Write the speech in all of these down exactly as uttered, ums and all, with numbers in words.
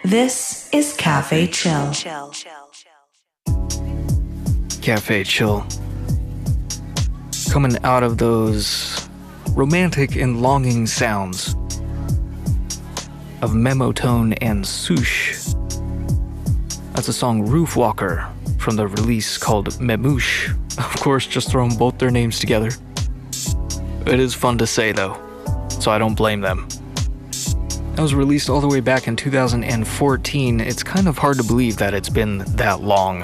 This is Cafe Chill. Cafe Chill. Coming out of those romantic and longing sounds of Memotone and Souche. That's a song Roofwalker from the release called Memouche. Of course, just throwing both their names together. It is fun to say though, so I don't blame them. That was released all the way back in two thousand fourteen. It's kind of hard to believe that it's been that long.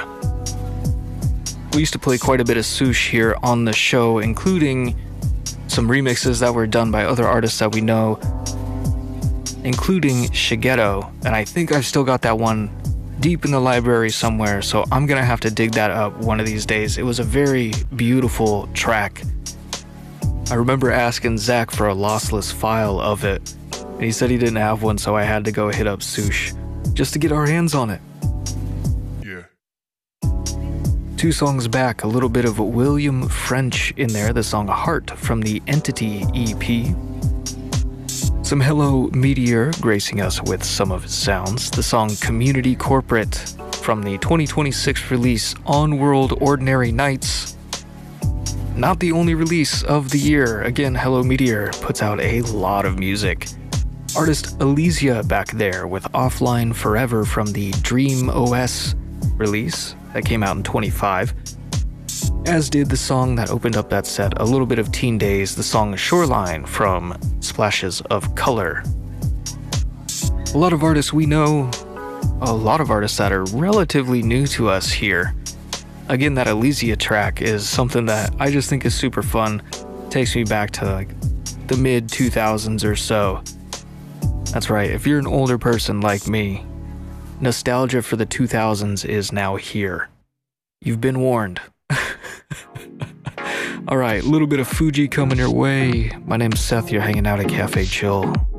We used to play quite a bit of Souche here on the show, including some remixes that were done by other artists that we know, including Shigeto, and I think I've still got that one deep in the library somewhere, so I'm gonna have to dig that up one of these days. It was a very beautiful track. I remember asking Zach for a lossless file of it, and he said he didn't have one, so I had to go hit up Souche just to get our hands on it. Yeah. Two songs back, a little bit of William French in there, the song Heart from the Entity E P. Some Hello Meteor gracing us with some of his sounds, the song Community Corporate from the twenty twenty-six release On World Ordinary Nights. Not the only release of the year. Again, Hello Meteor puts out a lot of music. Artist Elysia back there with Offline Forever from the Dream O S release that came out in twenty-five. As did the song that opened up that set, a little bit of Teen Days, the song Shoreline from Splashes of Color. A lot of artists we know, a lot of artists that are relatively new to us here. Again, that Elysia track is something that I just think is super fun. Takes me back to like the mid two thousands or so. That's right, if you're an older person like me, nostalgia for the two thousands is now here. You've been warned. Alright, a little bit of Fuji coming your way. My name's Seth, you're hanging out at Cafe Chill.